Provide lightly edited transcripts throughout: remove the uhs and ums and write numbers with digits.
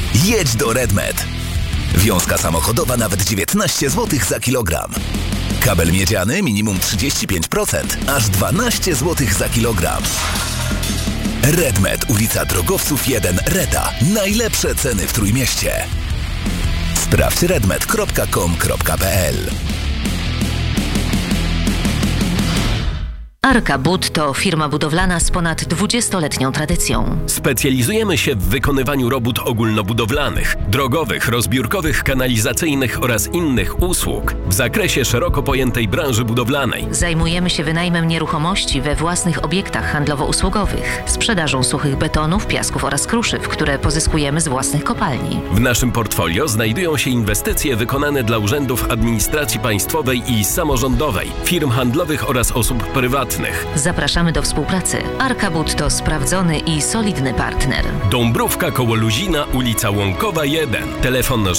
Jedź do RedMed. Wiązka samochodowa nawet 19 zł za kilogram. Kabel miedziany minimum 35%, aż 12 zł za kilogram. RedMed, ulica Drogowców 1, Reda. Najlepsze ceny w Trójmieście. Sprawdź redmed.com.pl. Arka Bud to firma budowlana z ponad 20-letnią tradycją. Specjalizujemy się w wykonywaniu robót ogólnobudowlanych, drogowych, rozbiórkowych, kanalizacyjnych oraz innych usług w zakresie szeroko pojętej branży budowlanej. Zajmujemy się wynajmem nieruchomości we własnych obiektach handlowo-usługowych, sprzedażą suchych betonów, piasków oraz kruszyw, które pozyskujemy z własnych kopalni. W naszym portfolio znajdują się inwestycje wykonane dla urzędów administracji państwowej i samorządowej, firm handlowych oraz osób prywatnych. Zapraszamy do współpracy. Arka Bud to sprawdzony i solidny partner. Dąbrówka koło Luzina, ulica Łąkowa 1. Telefon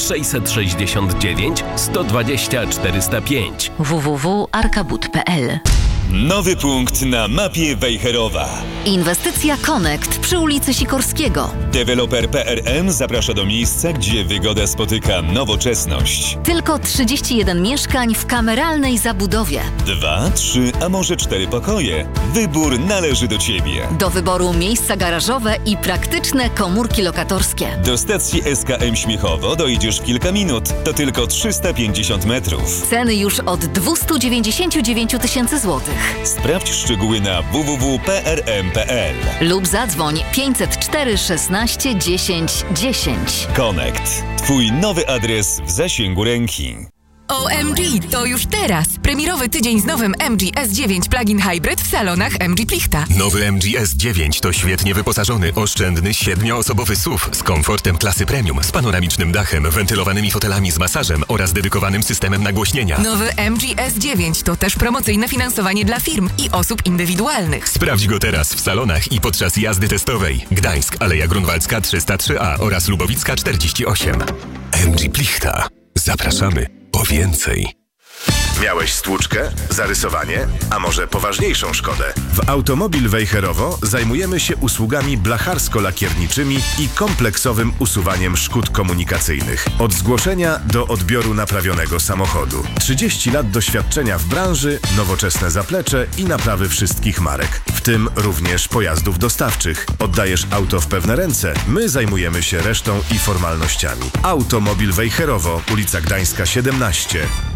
669 120 405. www.arkabud.pl. Nowy punkt na mapie Wejherowa. Inwestycja Connect przy ulicy Sikorskiego. Deweloper PRM zaprasza do miejsca, gdzie wygoda spotyka nowoczesność. Tylko 31 mieszkań w kameralnej zabudowie. 2, 3, a może 4 pokoje. Wybór należy do Ciebie. Do wyboru miejsca garażowe i praktyczne komórki lokatorskie. Do stacji SKM Śmiechowo dojdziesz w kilka minut. To tylko 350 metrów. Ceny już od 299 000 złotych. Sprawdź szczegóły na www.prm.pl lub zadzwoń 504 16 10 10. Connect. Twój nowy adres w zasięgu ręki. OMG, to już teraz! Premierowy tydzień z nowym MG S9 Plug-in Hybrid w salonach MG Plichta. Nowy MG S9 to świetnie wyposażony, oszczędny, 7-osobowy SUV z komfortem klasy premium, z panoramicznym dachem, wentylowanymi fotelami z masażem oraz dedykowanym systemem nagłośnienia. Nowy MG S9 to też promocyjne finansowanie dla firm i osób indywidualnych. Sprawdź go teraz w salonach i podczas jazdy testowej. Gdańsk, Aleja Grunwaldzka 303A oraz Lubowicka 48. MG Plichta. Zapraszamy po więcej. Miałeś stłuczkę, zarysowanie, a może poważniejszą szkodę? W Automobil Wejherowo zajmujemy się usługami blacharsko-lakierniczymi i kompleksowym usuwaniem szkód komunikacyjnych. Od zgłoszenia do odbioru naprawionego samochodu. 30 lat doświadczenia w branży, nowoczesne zaplecze i naprawy wszystkich marek, w tym również pojazdów dostawczych. Oddajesz auto w pewne ręce, my zajmujemy się resztą i formalnościami. Automobil Wejherowo, ulica Gdańska 17.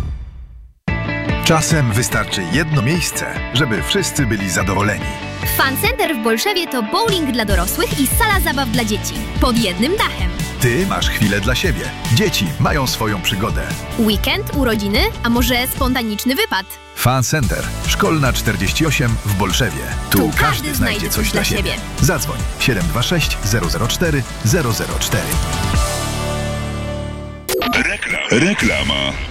Czasem wystarczy jedno miejsce, żeby wszyscy byli zadowoleni. Fun Center w Bolszewie to bowling dla dorosłych i sala zabaw dla dzieci. Pod jednym dachem. Ty masz chwilę dla siebie. Dzieci mają swoją przygodę. Weekend, urodziny, a może spontaniczny wypad? Fun Center. Szkolna 48 w Bolszewie. Tu każdy znajdzie coś dla siebie. Zadzwoń 726 004 004. Reklama.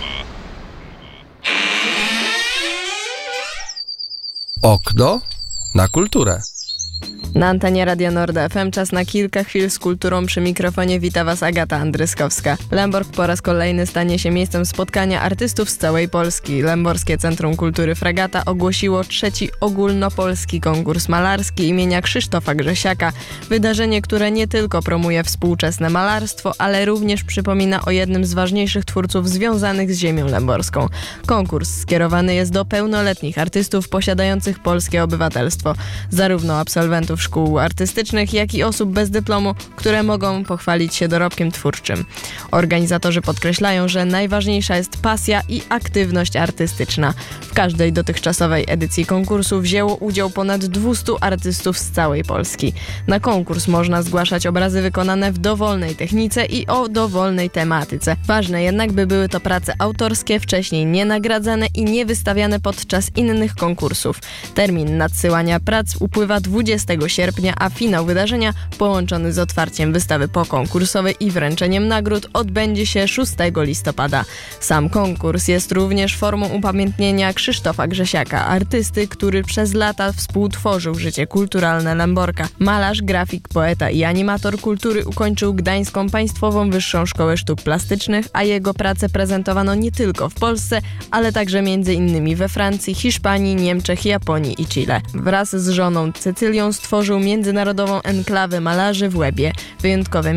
Okno na kulturę. Na antenie Radia Nord FM czas na kilka chwil z kulturą. Przy mikrofonie wita Was Agata Andryskowska. Lęborg po raz kolejny stanie się miejscem spotkania artystów z całej Polski. Lęborskie Centrum Kultury Fragata ogłosiło 3. ogólnopolski konkurs malarski imienia Krzysztofa Grzesiaka. Wydarzenie, które nie tylko promuje współczesne malarstwo, ale również przypomina o jednym z ważniejszych twórców związanych z ziemią lęborską. Konkurs skierowany jest do pełnoletnich artystów posiadających polskie obywatelstwo. Zarówno absolwentów szkół artystycznych, jak i osób bez dyplomu, które mogą pochwalić się dorobkiem twórczym. Organizatorzy podkreślają, że najważniejsza jest pasja i aktywność artystyczna. W każdej dotychczasowej edycji konkursu wzięło udział ponad 200 artystów z całej Polski. Na konkurs można zgłaszać obrazy wykonane w dowolnej technice i o dowolnej tematyce. Ważne jednak, by były to prace autorskie, wcześniej nienagradzane i niewystawiane podczas innych konkursów. Termin nadsyłania prac upływa 20 sierpnia, a finał wydarzenia, połączony z otwarciem wystawy pokonkursowej i wręczeniem nagród, odbędzie się 6 listopada. Sam konkurs jest również formą upamiętnienia Krzysztofa Grzesiaka, artysty, który przez lata współtworzył życie kulturalne Lęborka. Malarz, grafik, poeta i animator kultury ukończył Gdańską Państwową Wyższą Szkołę Sztuk Plastycznych, a jego prace prezentowano nie tylko w Polsce, ale także m.in. we Francji, Hiszpanii, Niemczech, Japonii i Chile. Wraz z żoną Cecylią stworzył międzynarodową enklawę malarzy w Łebie. Wyjątkowe